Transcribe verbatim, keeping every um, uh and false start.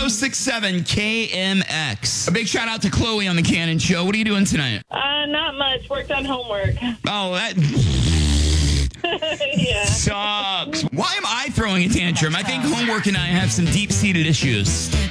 oh six seven K M X. A big shout out to Chloe on the Cannon Show. What are you doing tonight? Uh, not much. Worked on homework. Oh, that Yeah. sucks. Why am I throwing a tantrum? I think homework and I have some deep-seated issues.